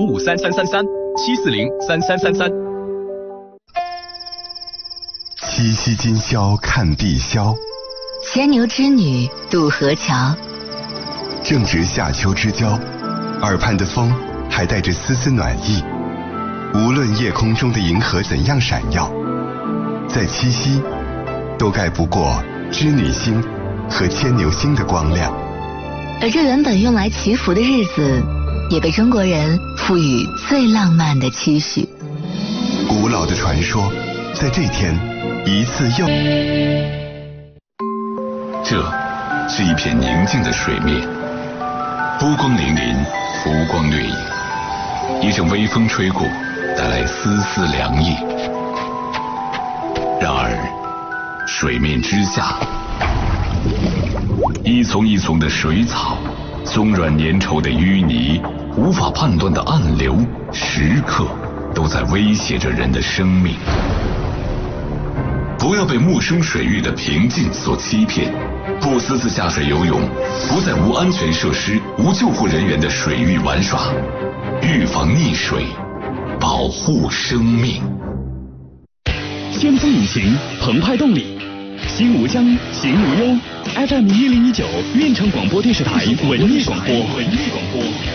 05533337403333。 七夕今宵看碧霄， 牵牛织女渡河桥。 正值夏秋之交，耳畔的风还带着丝丝暖意。无论夜空中的银河怎样闪耀，在七夕都盖不过织女星和牵牛星的光亮。 而这原本用来祈福的日子，也被中国人赋予最浪漫的期许。 古老的传说在这天一次又…… 这是一片宁静的水面，波光粼粼，浮光掠影。一阵微风吹过，带来丝丝凉意。然而，水面之下，一丛一丛的水草，松软粘稠的淤泥，无法判断的暗流，时刻都在威胁着人的生命。不要被陌生水域的平静所欺骗，不私自下水游泳，不在无安全设施、无救护人员的水域玩耍，预防溺水，保护生命。 先锋引擎，澎湃动力，心无疆，行无忧。FM 1019，运城广播电视台文艺广播。